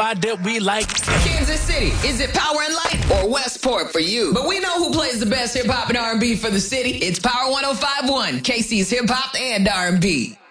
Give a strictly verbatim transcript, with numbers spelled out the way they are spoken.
spot that we like. Kansas City, is it Power and Light or Westport for you? But we know who plays the best hip hop and R and B for the city. It's Power one oh five point one, K C's Hip Hop and R and B.